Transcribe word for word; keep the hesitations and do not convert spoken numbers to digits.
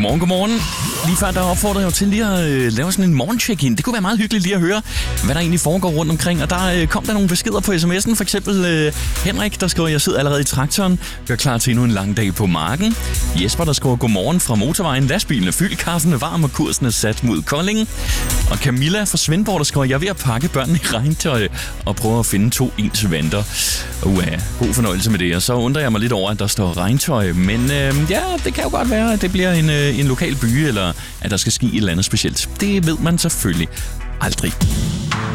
Godmorgen, godmorgen. Lige før der opfordrede jeg jo til lige at øh, lave sådan en morgencheck-in. Det kunne være meget hyggeligt lige at høre, hvad der egentlig foregår rundt omkring. Og der øh, kom der nogle beskeder på sms'en. For eksempel øh, Henrik, der skriver, jeg sidder allerede i traktoren. Gør klar til endnu en lang dag på marken. Jesper, der skriver, godmorgen fra motorvejen. Lastbilen er fyldt, kaffen er varm, og kursen er sat mod Kolding. Og Camilla fra Svendborg, der skriver, jeg er ved at pakke børnene i regntøj og prøve at finde to ens vanter. Uh, god fornøjelse med det. Og så undrer jeg mig lidt over, at der står regntøj. Men øh, ja, det kan jo godt være, at det bliver en, øh, en lokal by, eller at der skal ske et eller andet specielt. Det ved man selvfølgelig aldrig.